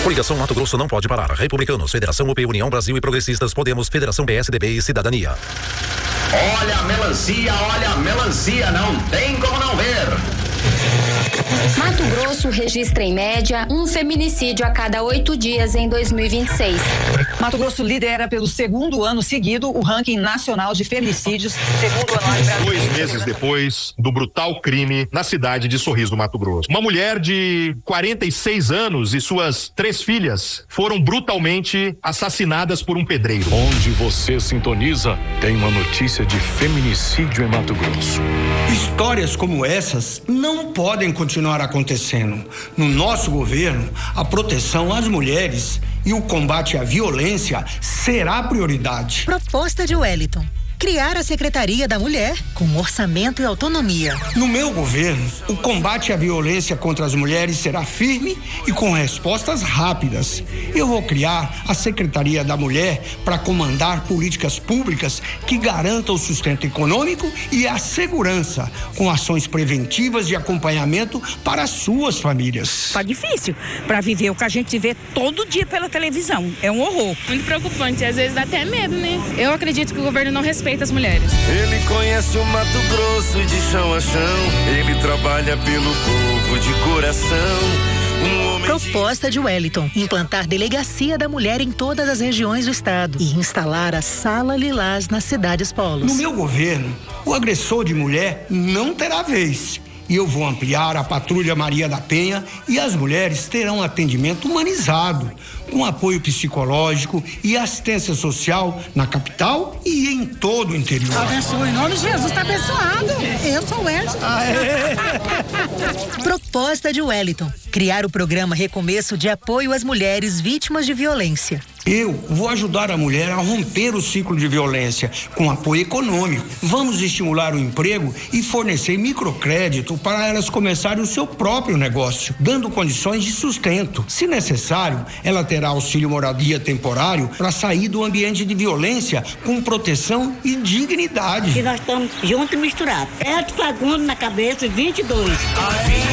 Coligação Mato Grosso não pode parar. Republicanos, Federação UP, União Brasil e Progressistas, Podemos, Federação PSDB e Cidadania. Olha a melancia, não tem como não ver. Mato Grosso registra em média um feminicídio a cada 8 dias em 2026. Mato Grosso lidera pelo segundo ano seguido o ranking nacional de feminicídios, segundo anuário brasileiro. 2 meses depois do brutal crime na cidade de Sorriso, Mato Grosso. Uma mulher de 46 anos e suas 3 filhas foram brutalmente assassinadas por um pedreiro. Onde você sintoniza, tem uma notícia de feminicídio em Mato Grosso. Histórias como essas não podem continuar acontecendo. No nosso governo, a proteção às mulheres e o combate à violência será prioridade. Proposta de Wellington: criar a Secretaria da Mulher com orçamento e autonomia. No meu governo, o combate à violência contra as mulheres será firme e com respostas rápidas. Eu vou criar a Secretaria da Mulher para comandar políticas públicas que garantam o sustento econômico e a segurança, com ações preventivas de acompanhamento para as suas famílias. Tá difícil para viver o que a gente vê todo dia pela televisão. É um horror. Muito preocupante, às vezes dá até medo, né? Eu acredito que o governo não respeita as mulheres. Ele conhece o Mato Grosso de chão a chão. Ele trabalha pelo povo de coração. Proposta de Wellington: implantar delegacia da mulher em todas as regiões do estado e instalar a Sala Lilás nas cidades polos. No meu governo, o agressor de mulher não terá vez. E eu vou ampliar a Patrulha Maria da Penha e as mulheres terão atendimento humanizado, com apoio psicológico e assistência social na capital e em todo o interior. Abençoe, em nome de Jesus, está abençoado. Eu sou o Edson. Proposta de Wellington: criar o programa Recomeço de apoio às mulheres vítimas de violência. Eu vou ajudar a mulher a romper o ciclo de violência com apoio econômico. Vamos estimular o emprego e fornecer microcrédito para elas começarem o seu próprio negócio, dando condições de sustento. Se necessário, ela terá auxílio moradia temporário para sair do ambiente de violência com proteção e dignidade. E nós estamos juntos e misturados. Edson Fagundes na cabeça, 22.